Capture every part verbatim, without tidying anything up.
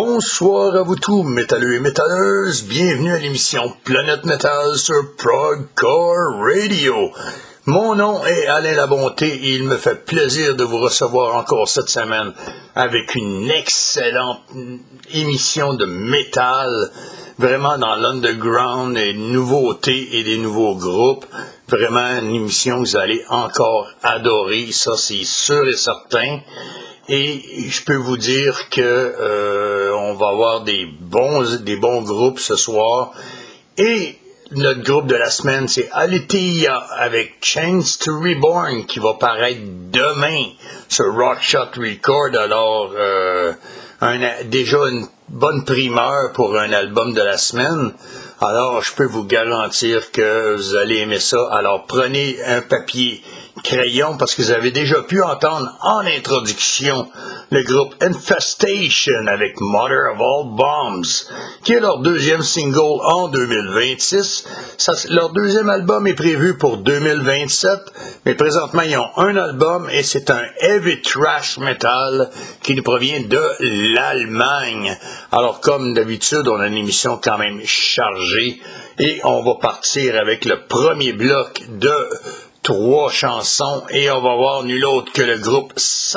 Bonsoir à vous tous, métalleux et métalleuses. Bienvenue à l'émission Planète Metal sur Progcore Radio. Mon nom est Alain Labonté et il me fait plaisir de vous recevoir encore cette semaine avec une excellente émission de métal, vraiment dans l'underground, des nouveautés et des nouveaux groupes. Vraiment une émission que vous allez encore adorer, ça c'est sûr et certain. Et je peux vous dire que euh, on va avoir des bons des bons groupes ce soir. Et notre groupe de la semaine, c'est Aletheia avec Chance to Reborn qui va paraître demain sur Rockshot Record. Alors, euh, un, déjà une bonne primeur pour un album de la semaine. Alors, je peux vous garantir que vous allez aimer ça. Alors, prenez un papier crayon parce que vous avez déjà pu entendre en introduction le groupe Infestation avec Mother of All Bombs, qui est leur deuxième single en deux mille vingt-six. Ça, leur deuxième album est prévu pour deux mille vingt-sept, mais présentement ils ont un album et c'est un heavy thrash metal qui nous provient de l'Allemagne. Alors comme d'habitude, on a une émission quand même chargée et on va partir avec le premier bloc de trois chansons et on va voir nul autre que le groupe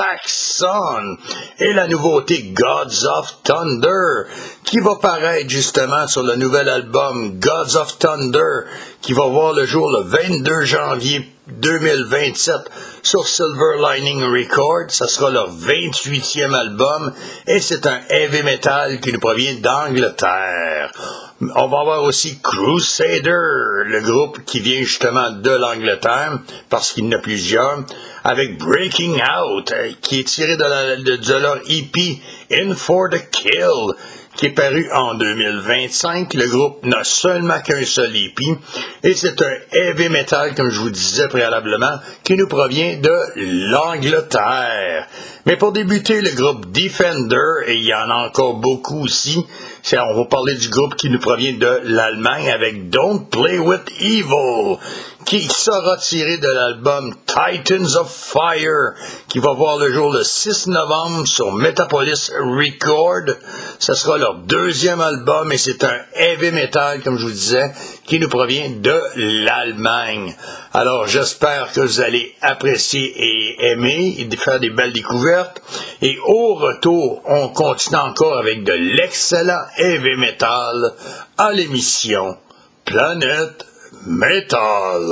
Saxon et la nouveauté Gods of Thunder qui va paraître justement sur le nouvel album Gods of Thunder qui va voir le jour le vingt-deux janvier deux mille vingt-sept sur Silver Lining Records. Ça sera leur vingt-huitième album et c'est un heavy metal qui nous provient d'Angleterre. On va avoir aussi Crusader, le groupe qui vient justement de l'Angleterre, parce qu'il y en a plusieurs, avec Breaking Out, qui est tiré de, la, de, de leur E P In For The Kill, qui est paru en deux mille vingt-cinq. Le groupe n'a seulement qu'un seul E P, et c'est un heavy metal, comme je vous disais préalablement, qui nous provient de l'Angleterre. Mais pour débuter, le groupe Defender, et il y en a encore beaucoup aussi, c'est, on va parler du groupe qui nous provient de l'Allemagne avec Don't Play With Evil, qui sera tiré de l'album Titans of Fire, qui va voir le jour le six novembre sur Metapolis Record. Ce sera leur deuxième album et c'est un heavy metal, comme je vous disais, qui nous provient de l'Allemagne. Alors, j'espère que vous allez apprécier et aimer et faire des belles découvertes. Et au retour, on continue encore avec de l'excellent heavy metal à l'émission Planète Metal.